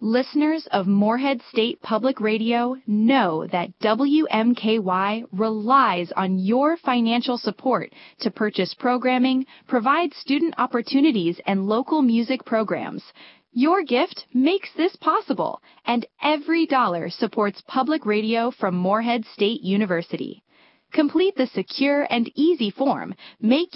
Listeners of Morehead State Public Radio know that WMKY relies on your financial support to purchase programming, provide student opportunities, and local music programs. Your gift makes this possible, and every dollar supports public radio from Morehead State University. Complete the secure and easy form. Make